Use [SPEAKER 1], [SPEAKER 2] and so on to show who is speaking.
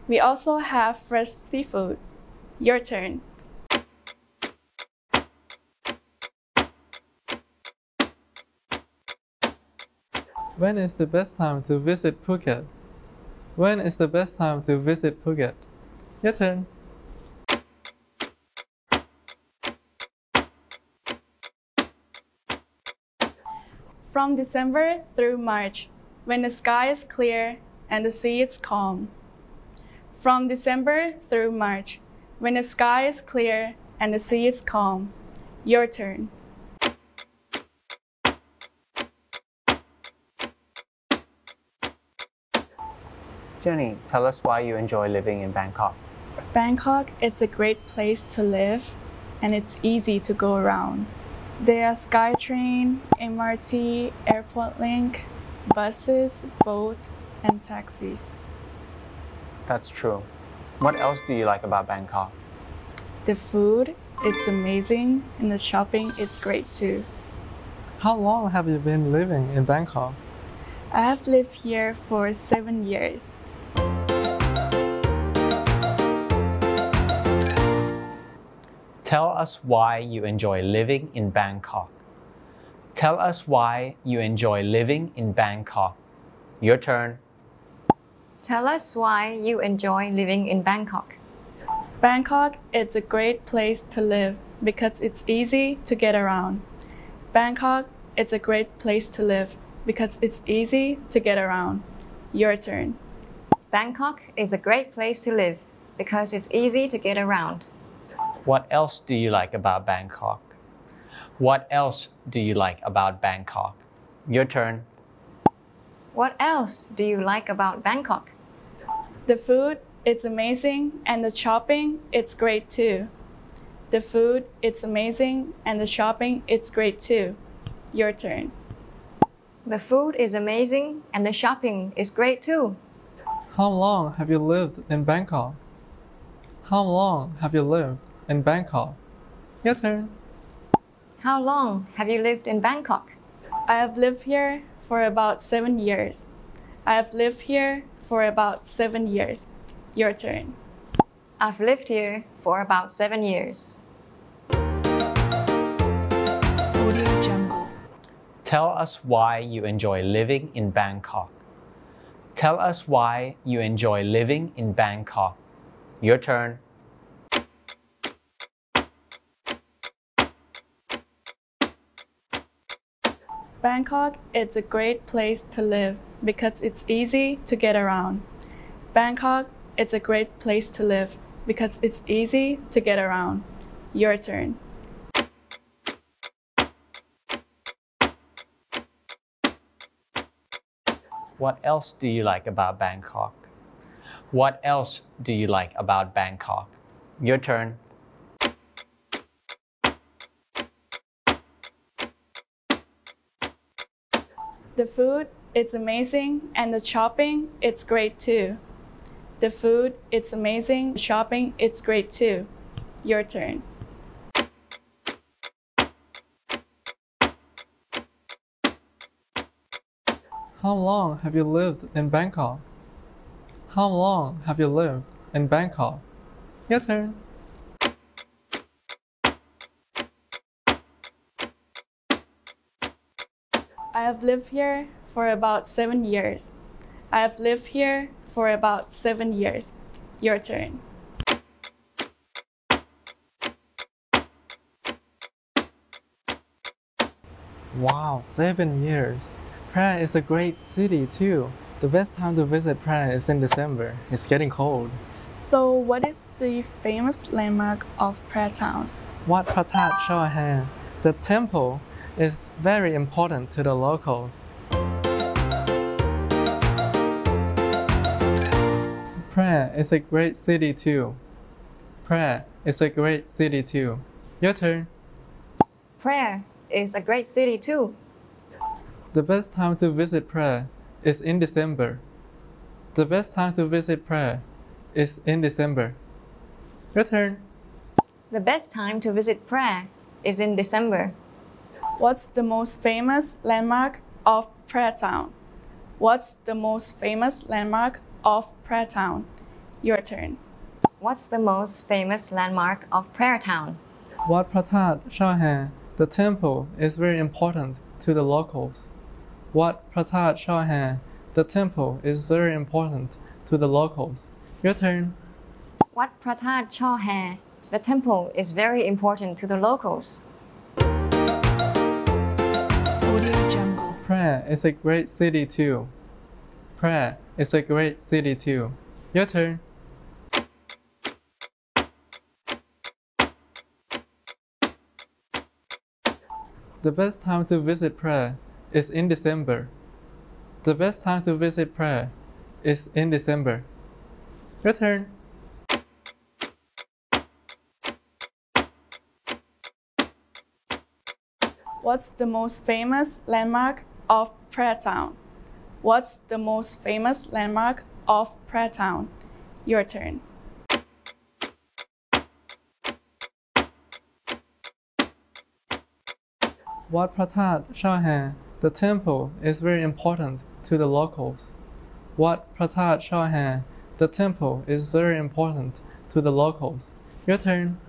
[SPEAKER 1] We also have fresh seafood. Your turn.
[SPEAKER 2] When is the best time to visit Phuket? When is the best time to visit Phuket? Your turn.
[SPEAKER 1] From December through March, when the sky is clear and the sea is calm. From December through March, when the sky is clear and the sea is calm. Your turn.
[SPEAKER 3] Jenny, tell us why you enjoy living in Bangkok.
[SPEAKER 1] Bangkok is a great place to live and it's easy to go around. There are SkyTrain, MRT, Airport Link, buses, boats, and taxis.
[SPEAKER 3] That's true. What else do you like about Bangkok?
[SPEAKER 1] The food, it's amazing, and the shopping is great too.
[SPEAKER 2] How long have you been living in Bangkok?
[SPEAKER 1] I have lived here for 7 years.
[SPEAKER 3] Tell us why you enjoy living in Bangkok. Tell us why you enjoy living in Bangkok. Your turn.
[SPEAKER 4] Tell us why you enjoy living in Bangkok.
[SPEAKER 1] Bangkok is a great place to live because it's easy to get around. Bangkok is a great place to live because it's easy to get around. Your turn.
[SPEAKER 4] Bangkok is a great place to live because it's easy to get around.
[SPEAKER 3] What else do you like about Bangkok? What else do you like about Bangkok? Your turn.
[SPEAKER 4] What else do you like about Bangkok?
[SPEAKER 1] The food, it's amazing, and the shopping, it's great too. The food, it's amazing, and the shopping, it's great too. Your turn.
[SPEAKER 4] The food is amazing and the shopping is great too.
[SPEAKER 2] How long have you lived in Bangkok? How long have you lived in Bangkok? Your turn.
[SPEAKER 4] How long have you lived in Bangkok?
[SPEAKER 1] I have lived here for about 7 years. I have lived here for about 7 years. Your turn.
[SPEAKER 4] I've lived here for about 7 years.
[SPEAKER 1] Audio Jungle.
[SPEAKER 3] Tell us why you enjoy living in Bangkok. Tell us why you enjoy living in Bangkok. Your turn.
[SPEAKER 1] Bangkok is a great place to live because it's easy to get around. Bangkok is a great place to live because it's easy to get around. Your turn.
[SPEAKER 3] What else do you like about Bangkok? What else do you like about Bangkok? Your turn.
[SPEAKER 1] The food, it's amazing, and the shopping, it's great too. The food, it's amazing, shopping, it's great too. Your turn.
[SPEAKER 2] How long have you lived in Bangkok? How long have you lived in Bangkok? Your turn.
[SPEAKER 1] I have lived here for about 7 years. I have lived here for about 7 years. Your turn.
[SPEAKER 2] Wow, 7 years. Prague is a great city too. The best time to visit Prague is in December. It's getting cold.
[SPEAKER 1] So what is the famous landmark of Prague town?
[SPEAKER 2] Wat Pratat Chohan. The temple is very important to the locals. Prague is a great city too. Prague is a great city too. Your turn.
[SPEAKER 4] Prague is a great city too.
[SPEAKER 2] The best time to visit Prague is in December. The best time to visit Prague is in December. Your turn.
[SPEAKER 4] The best time to visit Prague is in December.
[SPEAKER 1] What's the most famous landmark of Prague town? What's the most famous landmark of Prague town? Your turn.
[SPEAKER 4] What's the most famous landmark of Prayer Town?
[SPEAKER 2] Wat Phra That Chawhan. The temple is very important to the locals. Wat Phra That Chawhan. The temple is very important to the locals. Your turn.
[SPEAKER 4] Wat Phra That Chaw Hae. The temple is very important to the locals.
[SPEAKER 2] Prague is a great city too. Prague is a great city too. Your turn. The best time to visit Prague is in December. The best time to visit Prague is in December. Your turn.
[SPEAKER 1] What's the most famous landmark of Prague Town? What's the most famous landmark of Prague Town? Your turn.
[SPEAKER 2] Wat Phra That Chawhan. The temple is very important to the locals. Wat Phra That Chawhan. The temple is very important to the locals. Your turn.